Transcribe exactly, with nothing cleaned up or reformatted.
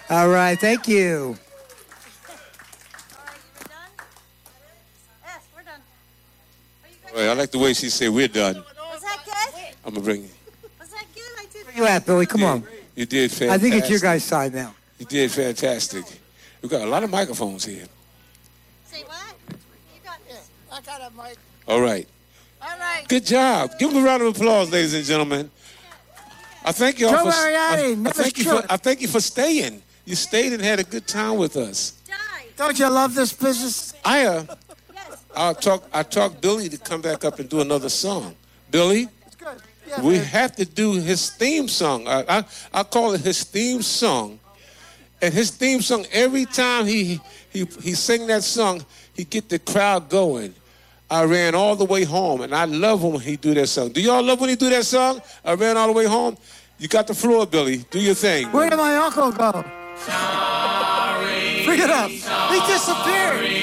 All right, thank you. Well, I like the way she said we're done. Was that good? I'm gonna bring you. Was that good? I did. Where you at, Billy? Come you on. did, you did fantastic. I think it's your guys' side now. You did fantastic. We got a lot of microphones here. Say what? You got this. I got a mic. All right. All right. Good job. Give them a round of applause, ladies and gentlemen. I thank you all Joe for. Mariani, I, I never thank you should. for. I thank you for staying. You stayed and had a good time with us. Die. Don't you love this business? I uh, Yes. I'll talk. I talked Billy to come back up and do another song. Billy, It's good. Yeah, we man. have to do his theme song. I, I I call it his theme song, and his theme song. Every time he he he sing that song, he get the crowd going. I ran all the way home, and I love when he do that song. Do y'all love when he do that song? I ran all the way home. You got the floor, Billy. Do your thing. Where did my uncle go? Sorry. Bring it up. He disappeared.